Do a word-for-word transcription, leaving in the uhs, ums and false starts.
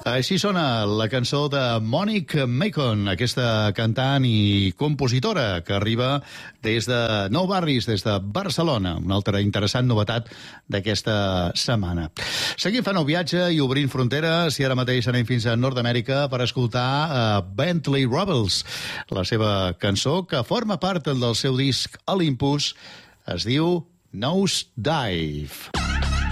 Així sona la cançó de Monique Macon, aquesta cantant i compositora que arriba des de Nou Barris, des de Barcelona. Una altra interessant novetat d'aquesta setmana. Seguim fent el viatge i obrint fronteres i ara mateix anem fins a Nord-Amèrica per escoltar uh, Bentley Rebels. La seva cançó, que forma part del seu disc Olympus, es diu Nose Dive.